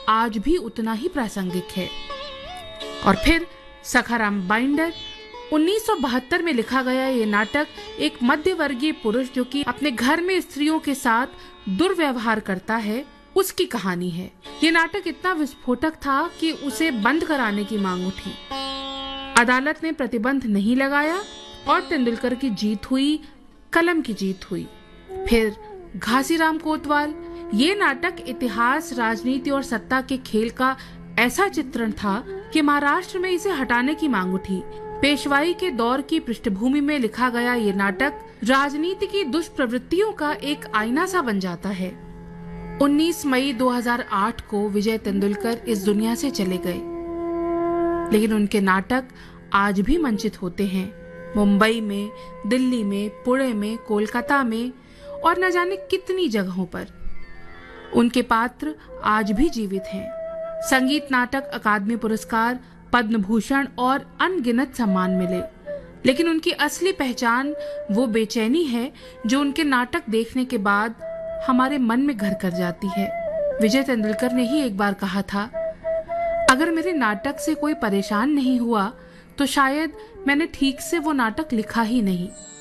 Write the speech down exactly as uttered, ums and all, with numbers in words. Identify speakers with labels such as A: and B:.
A: आज भी उतना ही प्रासंगिक है। और फिर सखाराम बाइंडर, उन्नीस सौ बहत्तर में लिखा गया ये नाटक एक मध्य वर्गीय पुरुष जो कि अपने घर में स्त्रियों के साथ दुर्व्यवहार करता है, उसकी कहानी है। ये नाटक इतना विस्फोटक था कि उसे बंद कराने की मांग उठी। अदालत ने प्रतिबंध नहीं लगाया और तेंदुलकर की जीत हुई, कलम की जीत हुई। फिर घासीराम कोतवाल। ये नाटक इतिहास, राजनीति और सत्ता के खेल का ऐसा चित्रण था कि महाराष्ट्र में इसे हटाने की मांग उठी। पेशवाई के दौर की पृष्ठभूमि में लिखा गया ये नाटक राजनीति की दुष्प्रवृत्तियों का एक आईना सा बन जाता है। उन्नीस मई दो हज़ार आठ को विजय तेंदुलकर इस दुनिया से चले गए, लेकिन उनके नाटक आज भी मंचित होते हैं। मुंबई में, दिल्ली में, पुणे में, कोलकाता में और न जाने कितनी जगहों पर उनके पात्र आज भी जीवित हैं। संगीत नाटक अकादमी पुरस्कार, पद्म भूषण और अनगिनत सम्मान मिले, लेकिन उनकी असली पहचान वो बेचैनी है जो उनके नाटक देखने के बाद हमारे मन में घर कर जाती है। विजय तेंदुलकर ने ही एक बार कहा था, अगर मेरे नाटक से कोई परेशान नहीं हुआ तो शायद मैंने ठीक से वो नाटक लिखा ही नहीं।